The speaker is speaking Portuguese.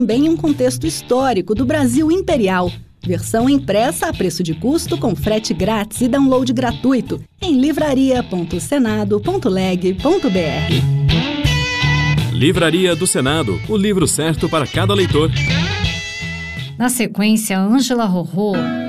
Também um contexto histórico do Brasil Imperial. Versão impressa a preço de custo com frete grátis e download gratuito em livraria.senado.leg.br. Livraria do Senado, o livro certo para cada leitor. Na sequência, Ângela Rorô